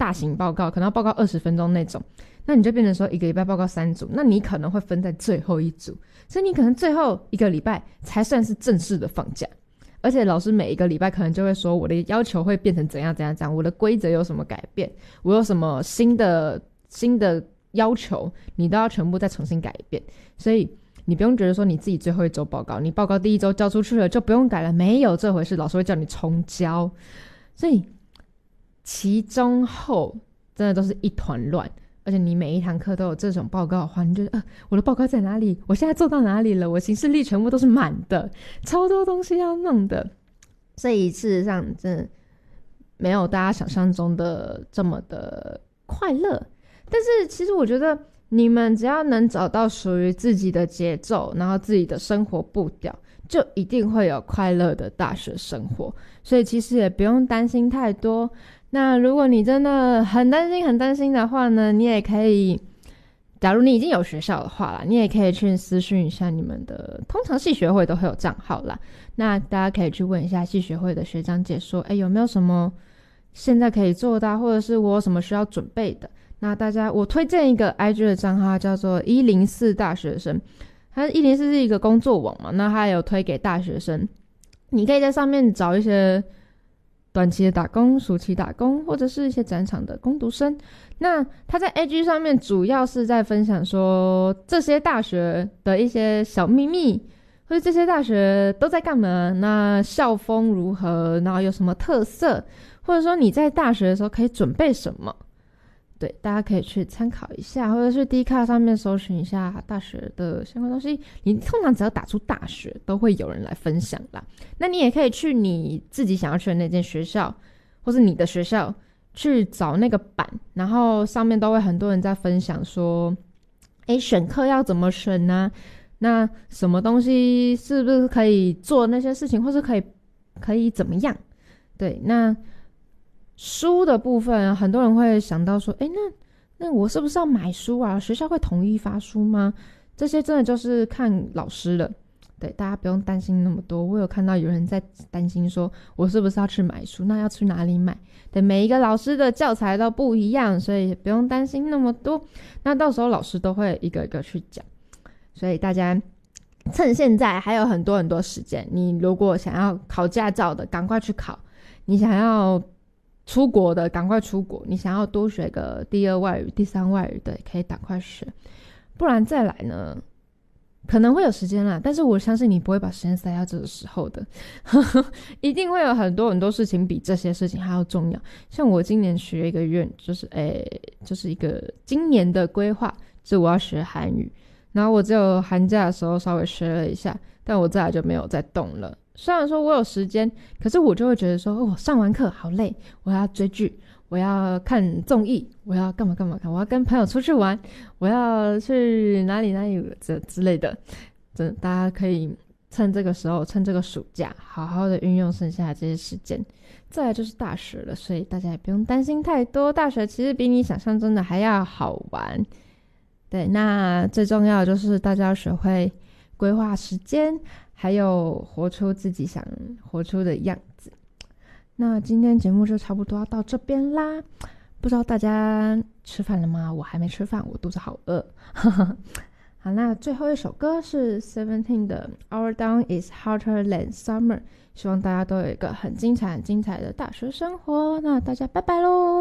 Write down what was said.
大型报告，可能要报告20分钟那种，那你就变成说一个礼拜报告3组，那你可能会分在最后一组，所以你可能最后一个礼拜才算是正式的放假。而且老师每一个礼拜可能就会说我的要求会变成怎样怎样怎样，我的规则有什么改变，我有什么新的要求，你都要全部再重新改一遍。所以你不用觉得说你自己最后一周报告，你报告第一周交出去了就不用改了，没有这回事，老师会叫你重交。所以期中后真的都是一团乱，而且你每一堂课都有这种报告的话，你就我的报告在哪里，我现在做到哪里了，我行事历全部都是满的，超多东西要弄的。所以事实上真的没有大家想象中的这么的快乐，但是其实我觉得你们只要能找到属于自己的节奏，然后自己的生活步调，就一定会有快乐的大学生活。所以其实也不用担心太多。那如果你真的很担心的话呢，你也可以，假如你已经有学校的话啦，你也可以去私讯一下你们的，通常系学会都会有账号啦，那大家可以去问一下系学会的学长姐说有没有什么现在可以做的或者是我有什么需要准备的。那我推荐一个 IG 的账号叫做104大学生，它104是一个工作网嘛，那它有推给大学生，你可以在上面找一些短期的打工、暑期打工，或者是一些展场的工读生。那他在 IG 上面主要是在分享说这些大学的一些小秘密，或者这些大学都在干嘛，那校风如何，然后有什么特色，或者说你在大学的时候可以准备什么。对，大家可以去参考一下，或者是 Dcard 上面搜寻一下大学的相关东西。你通常只要打出大学，都会有人来分享啦。那你也可以去你自己想要去的那间学校，或是你的学校去找那个版，然后上面都会很多人在分享说，选课要怎么选呢？那什么东西是不是可以做那些事情，或是可以怎么样？对，那书的部分，很多人会想到说，那我是不是要买书啊？学校会统一发书吗？这些真的就是看老师了。对，大家不用担心那么多。我有看到有人在担心说，我是不是要去买书？那要去哪里买？对，每一个老师的教材都不一样，所以不用担心那么多。那到时候老师都会一个一个去讲，所以大家趁现在还有很多时间。你如果想要考驾照的，赶快去考；你想要出国的赶快出国，你想要多学个第2外语、第3外语的，可以赶快学，不然再来呢，可能会有时间啦，但是我相信你不会把时间塞到这个时候的，一定会有很多事情比这些事情还要重要。像我今年学一个愿，就是一个今年的规划，是我要学韩语，然后我只有寒假的时候稍微学了一下，但我再来就没有再动了。虽然说我有时间，可是我就会觉得说，我上完课好累，我要追剧，我要看综艺，我要干嘛，我要跟朋友出去玩，我要去哪里之类的。大家可以趁这个时候，趁这个暑假，好好的运用剩下的这些时间。再来就是大学了，所以大家也不用担心太多，大学其实比你想象中的还要好玩。对，那最重要的就是大家要学会规划时间，还有活出自己想活出的样子。那今天节目就差不多要到这边啦，不知道大家吃饭了吗？我还没吃饭，我肚子好饿。好，那最后一首歌是 Seventeen 的 Our Dawn is Hotter Than Summer， 希望大家都有一个很精彩的大学生活。那大家拜拜咯。